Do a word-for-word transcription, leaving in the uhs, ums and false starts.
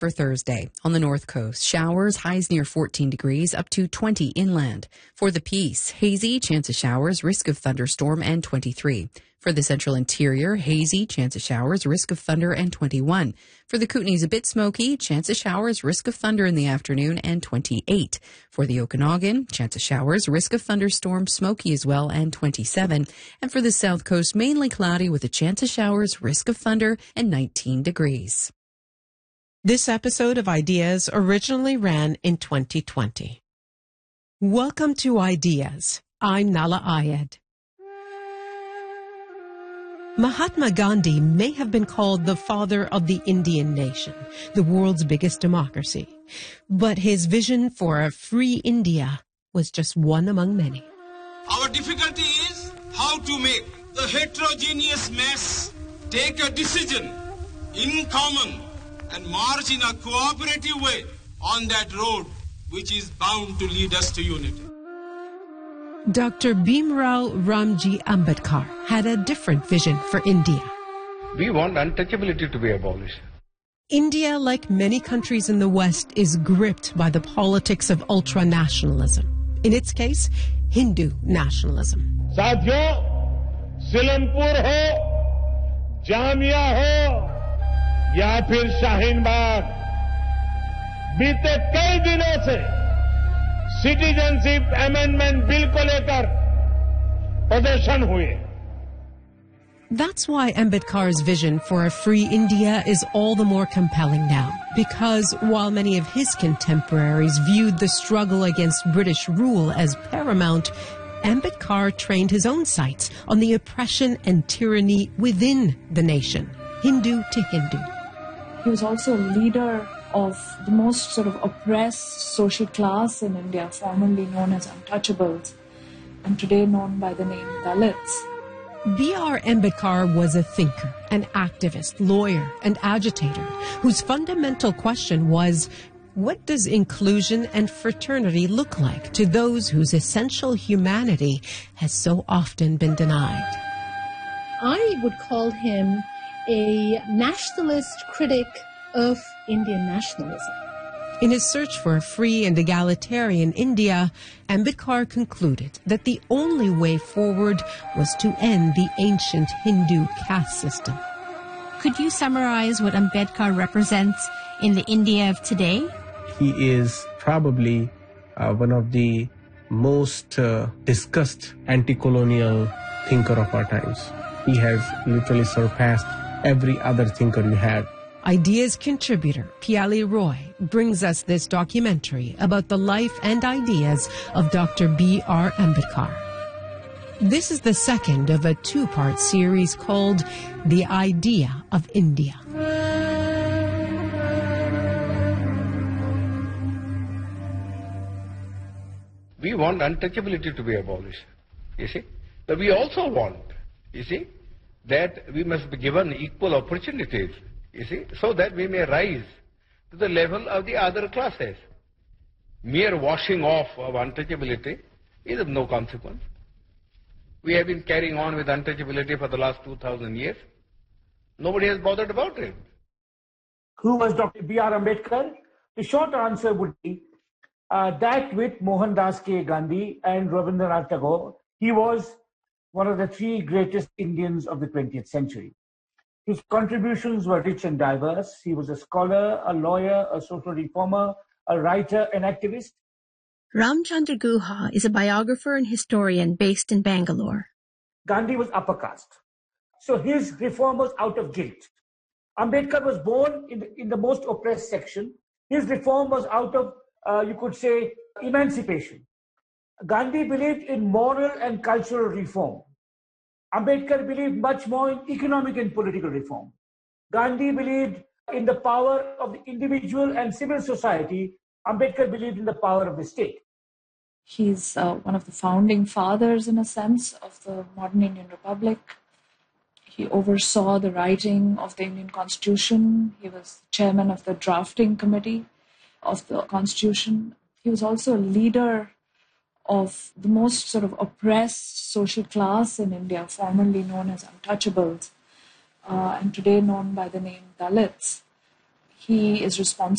For Thursday, on the north coast, showers, highs near fourteen degrees, up to twenty inland. For the Peace, hazy, chance of showers, risk of thunderstorm, and twenty-three. For the central interior, hazy, chance of showers, risk of thunder, and twenty-one. For the Kootenays, a bit smoky, chance of showers, risk of thunder in the afternoon, and twenty-eight. For the Okanagan, chance of showers, risk of thunderstorm, smoky as well, and twenty-seven. And for the south coast, mainly cloudy with a chance of showers, risk of thunder, and nineteen degrees. This episode of Ideas originally ran in twenty twenty. Welcome to Ideas. I'm Nala Ayed. Mahatma Gandhi may have been called the father of the Indian nation, the world's biggest democracy. But his vision for a free India was just one among many. Our difficulty is how to make the heterogeneous mass take a decision in common and march in a cooperative way on that road which is bound to lead us to unity. Doctor Bhimrao Ramji Ambedkar had a different vision for India. We want untouchability to be abolished. India, like many countries in the West, is gripped by the politics of ultranationalism. In its case, Hindu nationalism. साथियों, सिलमपुर हो, जामिया हो, या फिर शाहीन बाग, बीते कई दिनों से citizenship amendment bill को लेकर प्रदर्शन हुए. That's why Ambedkar's vision for a free India is all the more compelling now, because while many of his contemporaries viewed the struggle against British rule as paramount, Ambedkar trained his own sights on the oppression and tyranny within the nation, Hindu to Hindu. He was also a leader of the most sort of oppressed social class in India, formerly known as untouchables, and today known by the name Dalits. B R Ambedkar was a thinker, an activist, lawyer, and agitator whose fundamental question was, what does inclusion and fraternity look like to those whose essential humanity has so often been denied? I would call him a nationalist critic of Indian nationalism. In his search for a free and egalitarian India, Ambedkar concluded that the only way forward was to end the ancient Hindu caste system. Could you summarize what Ambedkar represents in the India of today? He is probably uh, one of the most uh, discussed anti-colonial thinker of our times. He has literally surpassed every other thinker you had. Ideas contributor Piali Roy brings us this documentary about the life and ideas of Doctor B R Ambedkar. This is the second of a two-part series called The Idea of India. We want untouchability to be abolished, you see. But we also want, you see, that we must be given equal opportunities, you see, so that we may rise to the level of the other classes. Mere washing off of untouchability is of no consequence. We have been carrying on with untouchability for the last two thousand years. Nobody has bothered about it. Who was Doctor B R Ambedkar? The short answer would be uh, that with Mohandas K. Gandhi and Rabindranath Tagore, he was one of the three greatest Indians of the twentieth century. His contributions were rich and diverse. He was a scholar, a lawyer, a social reformer, a writer, an activist. Ramchandra Guha is a biographer and historian based in Bangalore. Gandhi was upper caste, so his reform was out of guilt. Ambedkar was born in the, in the most oppressed section. His reform was out of, uh, you could say, emancipation. Gandhi believed in moral and cultural reform. Ambedkar believed much more in economic and political reform. Gandhi believed in the power of the individual and civil society. Ambedkar believed in the power of the state. He's uh, one of the founding fathers, in a sense, of the modern Indian Republic. He oversaw the writing of the Indian Constitution. He was chairman of the drafting committee of the Constitution. He was also a leader of the most sort of oppressed social class in India, formerly known as untouchables, uh, and today known by the name Dalits. He is responsible